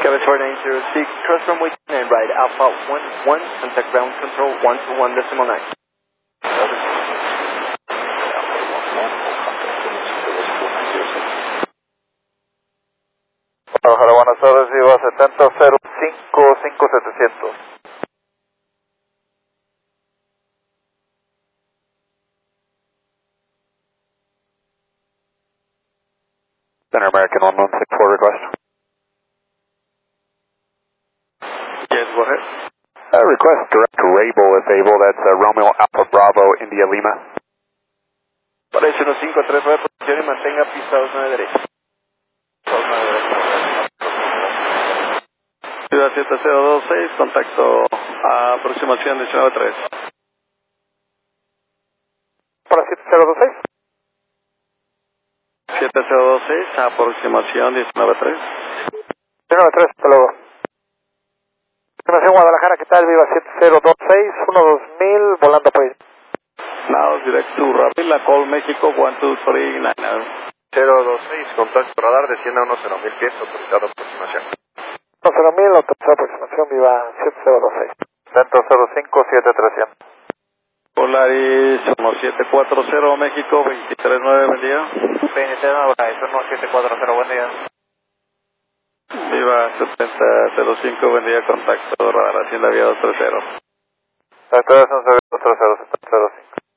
Cabin 4906, cross runway 9 right, Alpha 11, contact ground control 121.9. Guadalajara, buenas tardes, Viva 70055700. Center American 1164 request. Yes, go ahead. Request direct to Rabel if able, that's Romeo Alpha Bravo India Lima. Parece 1539, posición y mantenga pista 29 derecha. 29 derecha. Ciudad 7026, contacto a aproximación 193. Para 7026. 7026, aproximación 193. 193, hasta luego. Estimación Guadalajara, ¿qué tal? Viva 7026, 12000, volando pues. Now, direct to Rapid, call México 12399. 026, contacto radar, descienda a 10.000 pies, autorizado aproximación. 10.000, autorizada aproximación, Viva 7026. Centro 05730. Polaris 1740, México 239, buen día. 29, Polaris 1740, buen día. Viva 7005, buen día, contacto radar, Hacienda Vía 230. Entonces, 230, 705.